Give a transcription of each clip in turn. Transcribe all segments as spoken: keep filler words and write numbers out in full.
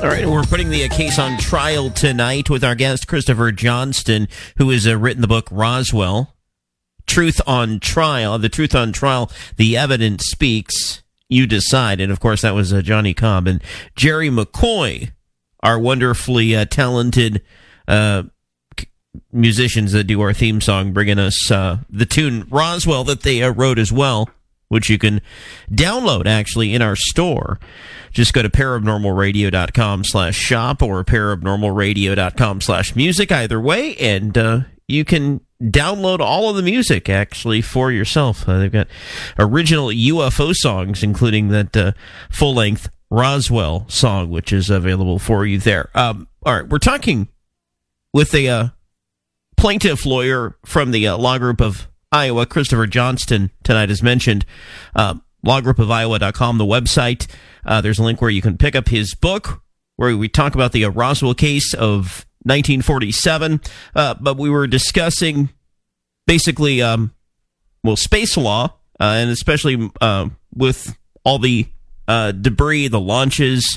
All right, we're putting the uh, case on trial tonight with our guest, Christopher Johnston, who has uh, written the book Roswell, Truth on Trial. The Truth on Trial, the evidence speaks, you decide. And, of course, that was uh, Johnny Cobb. And Jerry McCoy, our wonderfully uh, talented uh, musicians that do our theme song, bringing us uh, the tune Roswell that they uh, wrote as well, which you can download, actually, in our store. Just go to paranormalradio.com slash shop or paranormalradio.com slash music, either way, and uh, you can download all of the music, actually, for yourself. Uh, they've got original U F O songs, including that uh, full-length Roswell song, which is available for you there. Um, all right, we're talking with a uh, plaintiff lawyer from the uh, Law Group of Iowa, Christopher Johnston, tonight, as mentioned. Uh, law group of iowa dot com, the website. Uh, there's a link where you can pick up his book, where we talk about the uh, Roswell case of nineteen forty-seven. Uh, but we were discussing basically, um, well, space law, uh, and especially uh, with all the uh, debris, the launches,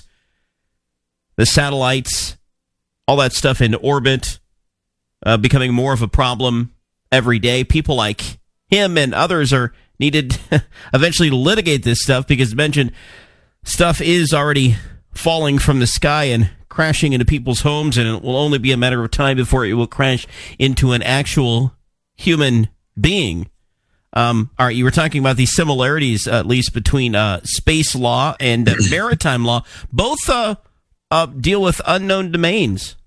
the satellites, all that stuff in orbit, uh, becoming more of a problem every day. People like him and others are needed eventually to litigate this stuff because, mentioned, stuff is already falling from the sky and crashing into people's homes, and it will only be a matter of time before it will crash into an actual human being. Um, all right, you were talking about the similarities, at least, between uh, space law and uh, maritime law. Both uh, uh, deal with unknown domains.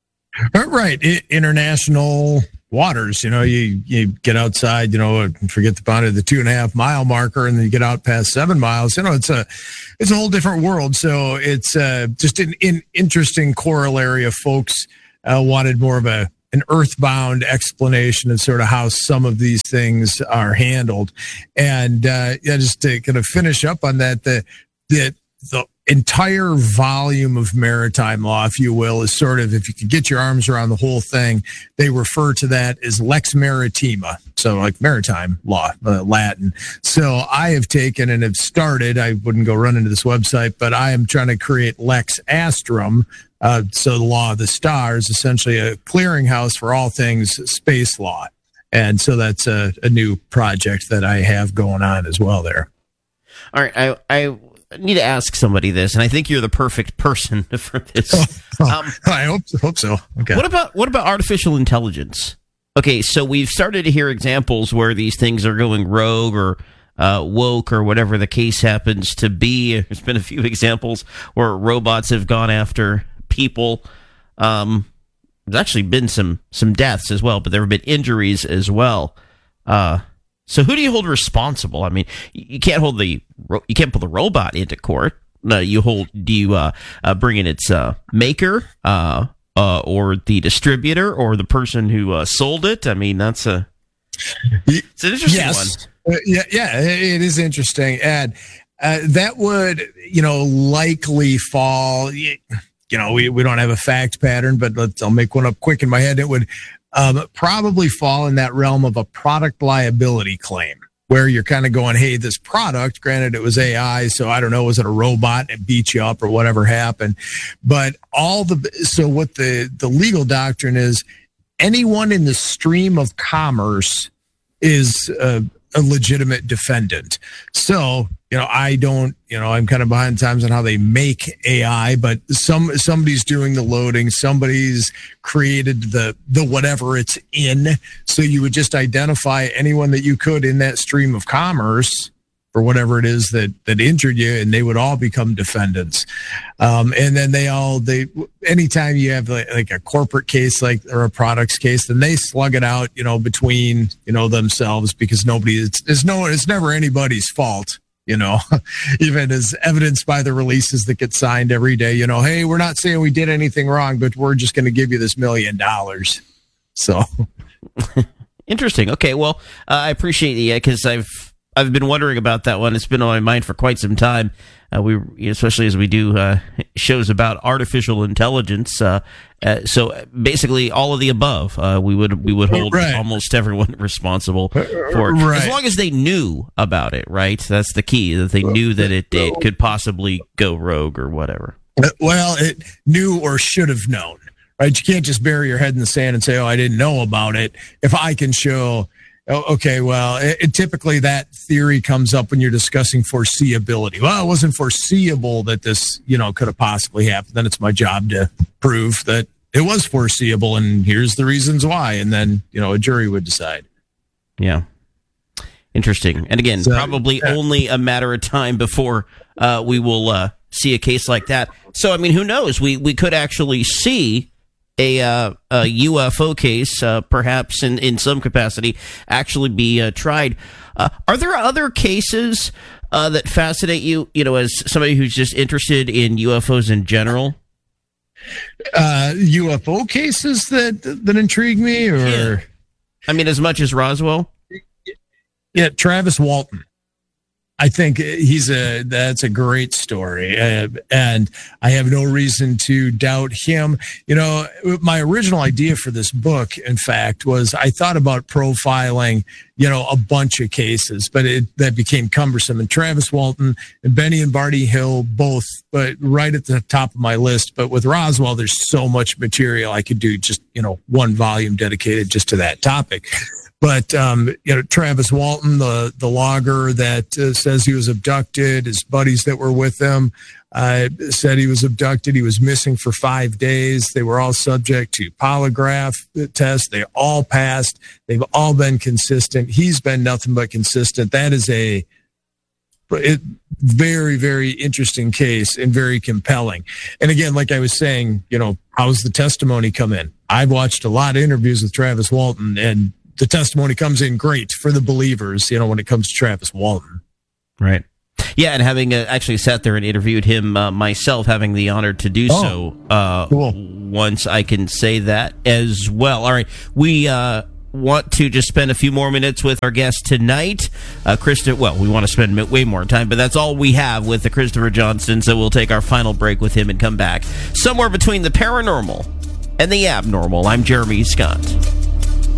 Right. I- international waters, you know, you, you get outside, you know, forget the boundary, the two and a half mile marker, and then you get out past seven miles. You know, it's a, it's a whole different world. So it's uh, just an, an interesting corollary of folks uh, wanted more of a an earthbound explanation of sort of how some of these things are handled. And uh, yeah, just to kind of finish up on that, the the the entire volume of maritime law, if you will, is sort of, if you could get your arms around the whole thing, they refer to that as lex maritima. So like maritime law, uh, Latin. So I have taken and have started, I wouldn't go run into this website, but I am trying to create lex astrum. Uh, so the law of the stars, essentially a clearinghouse for all things space law. And so that's a, a new project that I have going on as well there. All right. I, I, I need to ask somebody this, and I think you're the perfect person for this. Um, I hope hope so. Okay. What about what about artificial intelligence? Okay, so we've started to hear examples where these things are going rogue or uh, woke or whatever the case happens to be. There's been a few examples where robots have gone after people. Um, there's actually been some some deaths as well, but there have been injuries as well. Uh, So who do you hold responsible? I mean, you can't hold the you can't put the robot into court. No, you hold. Do you uh, uh, bring in its uh, maker, uh, uh, or the distributor, or the person who uh, sold it? I mean, that's a it's an interesting yes. one. Uh, yeah, yeah, it is interesting, and uh, that would you know likely fall. You know, we we don't have a fact pattern, but let's, I'll make one up quick in my head. It would. Um, probably fall in that realm of a product liability claim where you're kind of going, hey, this product, granted it was A I, so I don't know, was it a robot and it beat you up or whatever happened? But all the, so what the, the legal doctrine is, anyone in the stream of commerce is a, a legitimate defendant. So, you know, I don't, you know, I'm kind of behind times on how they make A I, but some somebody's doing the loading, somebody's created the the whatever it's in. So you would just identify anyone that you could in that stream of commerce for whatever it is that that injured you, and they would all become defendants. Um, and then they all they anytime you have like, like a corporate case like or a products case, then they slug it out, you know, between you know themselves because nobody it's, it's no it's never anybody's fault. You know, even as evidenced by the releases that get signed every day, you know, hey, we're not saying we did anything wrong, but we're just going to give you this million dollars. So interesting. Okay, well, uh, I appreciate it because I've I've been wondering about that one. It's been on my mind for quite some time. Uh, we, especially as we do uh, shows about artificial intelligence. Uh, uh, so basically, all of the above, uh, we would we would hold right. almost everyone responsible for it, right. as long as they knew about it. Right, that's the key. That they knew that it, it could possibly go rogue or whatever. Well, it knew or should have known, right? You can't just bury your head in the sand and say, oh, I didn't know about it. If I can show, oh, okay, well, it, it, typically that theory comes up when you're discussing foreseeability. Well, it wasn't foreseeable that this, you know, could have possibly happened. Then it's my job to prove that it was foreseeable, and here's the reasons why. And then, you know, a jury would decide. Yeah. Interesting. And again, so, probably yeah. only a matter of time before uh, we will uh, see a case like that. So, I mean, who knows? We we could actually see a, uh, a U F O case, uh, perhaps in, in some capacity, actually be uh, tried. Uh, are there other cases uh, that fascinate you, you know, as somebody who's just interested in U F Os in general? Uh, U F O cases that that intrigue me, or yeah. I mean, as much as Roswell. Yeah, Travis Walton. I think he's a that's a great story, uh, and I have no reason to doubt him. You know, my original idea for this book, in fact, was I thought about profiling, you know, a bunch of cases, but it that became cumbersome. And Travis Walton and Benny and Barney Hill both, but right at the top of my list. But with Roswell, there's so much material I could do just, you know, one volume dedicated just to that topic. But, um, you know, Travis Walton, the, the logger that uh, says he was abducted, his buddies that were with him uh, said he was abducted. He was missing for five days. They were all subject to polygraph tests. They all passed. They've all been consistent. He's been nothing but consistent. That is a it, very, very interesting case and very compelling. And again, like I was saying, you know, how's the testimony come in? I've watched a lot of interviews with Travis Walton, and the testimony comes in great for the believers, you know, when it comes to Travis Walton. Right. Yeah, and having uh, actually sat there and interviewed him uh, myself, having the honor to do oh, so uh, cool. once, I can say that as well. All right, we uh, want to just spend a few more minutes with our guest tonight, uh, Christopher. Well, we want to spend way more time, but that's all we have with the Christopher Johnston, so we'll take our final break with him and come back somewhere between the paranormal and the abnormal. I'm Jeremy Scott.